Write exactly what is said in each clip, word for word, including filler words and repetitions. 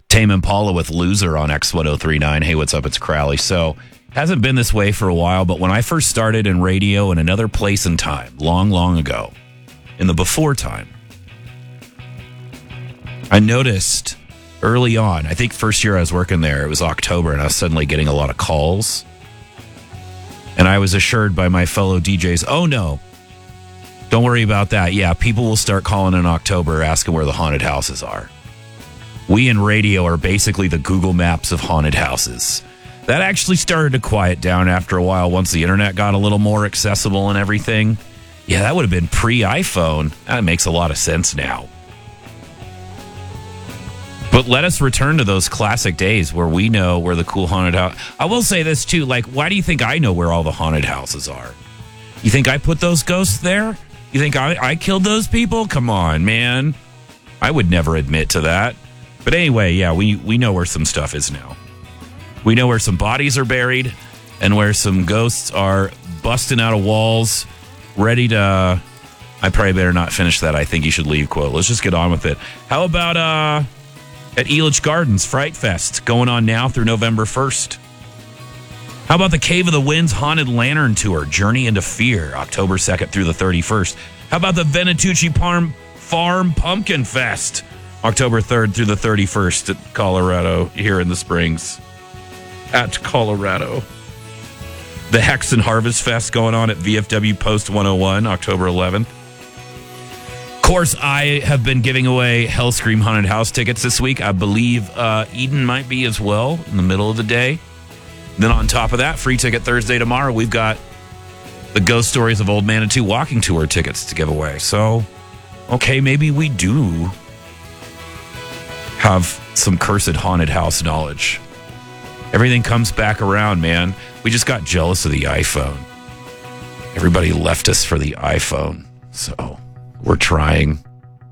Tame Impala with Loser on X ten thirty-nine. Hey, what's up? It's Crowley. So, hasn't been this way for a while, but when I first started in radio in another place and time, long, long ago, in the before time, I noticed early on, I think first year I was working there, it was October, and I was suddenly getting a lot of calls. And I was assured by my fellow D Js, oh no, don't worry about that. Yeah, people will start calling in October asking where the haunted houses are. We in radio are basically the Google Maps of haunted houses. That actually started to quiet down after a while once the internet got a little more accessible and everything. Yeah, that would have been pre-iPhone. That makes a lot of sense now. But let us return to those classic days where we know where the cool haunted house... I will say this too, like, why do you think I know where all the haunted houses are? You think I put those ghosts there? You think I, I killed those people? Come on, man. I would never admit to that. But anyway, yeah, we, we know where some stuff is now. We know where some bodies are buried and where some ghosts are busting out of walls, ready to... I probably better not finish that I think you should leave quote. Let's just get on with it. How about uh, at Elitch Gardens, Fright Fest, going on now through November first? How about the Cave of the Winds Haunted Lantern Tour, Journey into Fear, October second through the thirty-first? How about the Venatucci Farm, Farm Pumpkin Fest, October third through the thirty-first at Colorado, here in the Springs. At Colorado. The Hex and Harvest Fest going on at V F W Post one oh one, October eleventh. Of course, I have been giving away Hellscream Haunted House tickets this week. I believe uh, Eden might be as well in the middle of the day. Then on top of that, free ticket Thursday tomorrow, we've got the Ghost Stories of Old Manitou Walking Tour tickets to give away. So, okay, maybe we do have some cursed haunted house knowledge. Everything comes back around, man. We just got jealous of the iPhone. Everybody left us for the iPhone. So we're trying.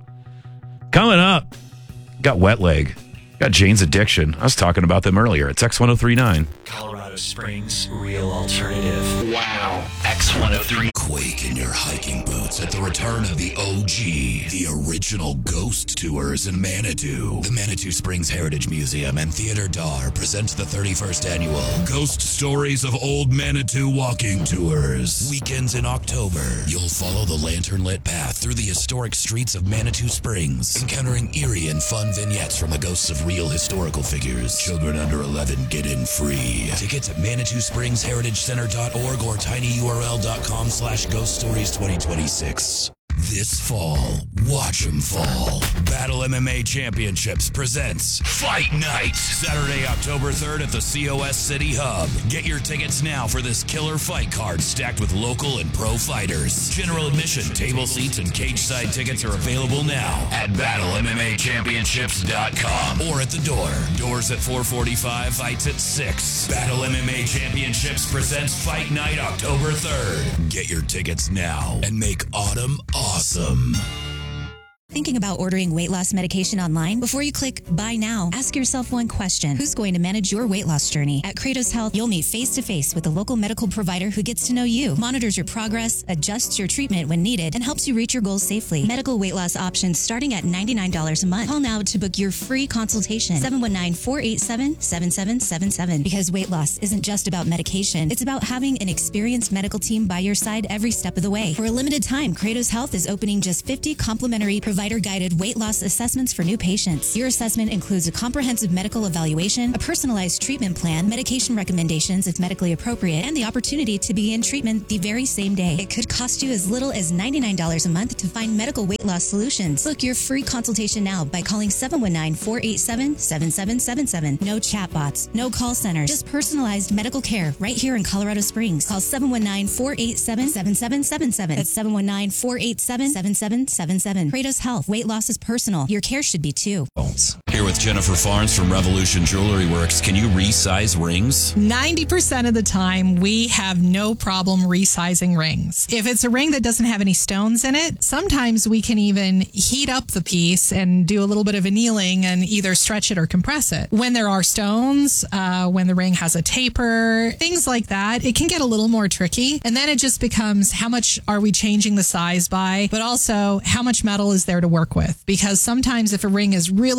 Coming up, got Wet Leg. Got Jane's Addiction. I was talking about them earlier. It's X ten thirty-nine. Colorado Springs, real alternative. Wow. X ten thirty-nine. Quake in your hiking boots at the return of the O G, the original ghost tours in Manitou. The Manitou Springs Heritage Museum and Theater Dar present the thirty-first annual Ghost Stories of Old Manitou Walking Tours. Weekends in October, you'll follow the lantern-lit path through the historic streets of Manitou Springs, encountering eerie and fun vignettes from the ghosts of real historical figures. Children under eleven get in free. Tickets at Manitou Springs Heritage Center dot org or tinyurl.com slash ghost stories 2026. This fall, watch 'em fall. Battle M M A Championships presents Fight Night, Saturday, October third at the C O S City Hub. Get your tickets now for this killer fight card stacked with local and pro fighters. General admission, table seats, and cage side tickets are available now at battle m m a championships dot com or at the door. Doors at four forty-five, fights at six. Battle M M A Championships presents Fight Night, October third. Get your tickets now and make autumn awesome. Thinking about ordering weight loss medication online? Before you click buy now, ask yourself one question. Who's going to manage your weight loss journey? At Kratos Health, you'll meet face-to-face with a local medical provider who gets to know you, monitors your progress, adjusts your treatment when needed, and helps you reach your goals safely. Medical weight loss options starting at ninety-nine dollars a month. Call now to book your free consultation. seven one nine, four eight seven, seven seven seven seven. Because weight loss isn't just about medication. It's about having an experienced medical team by your side every step of the way. For a limited time, Kratos Health is opening just fifty complimentary provider guided weight loss assessments for new patients. Your assessment includes a comprehensive medical evaluation, a personalized treatment plan, medication recommendations if medically appropriate, and the opportunity to begin treatment the very same day. It could cost you as little as ninety-nine dollars a month to find medical weight loss solutions. Book your free consultation now by calling seven one nine, four eight seven, seven seven seven seven. No chatbots, no call centers, just personalized medical care right here in Colorado Springs. Call seven one nine, four eight seven, seven seven seven seven. That's seven one nine, four eight seven, seven seven seven seven. Kratos Health. Weight loss is personal. Your care should be too. Here with Jennifer Farnes from Revolution Jewelry Works. Can you resize rings? ninety percent of the time, we have no problem resizing rings. If it's a ring that doesn't have any stones in it, sometimes we can even heat up the piece and do a little bit of annealing and either stretch it or compress it. When there are stones, uh, when the ring has a taper, things like that, it can get a little more tricky. And then it just becomes how much are we changing the size by, but also how much metal is there to work with. Because sometimes if a ring is really well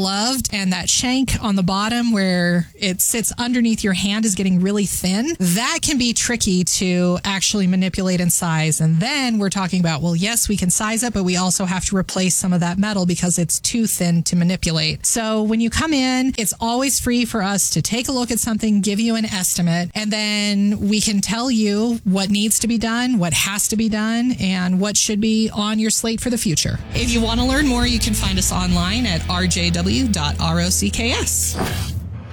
gloved and that shank on the bottom where it sits underneath your hand is getting really thin, that can be tricky to actually manipulate and size. And then we're talking about, well, yes, we can size it, but we also have to replace some of that metal because it's too thin to manipulate. So when you come in, it's always free for us to take a look at something, give you an estimate, and then we can tell you what needs to be done, what has to be done, and what should be on your slate for the future. If you want to learn more, you can find us online at r j w dot rocks.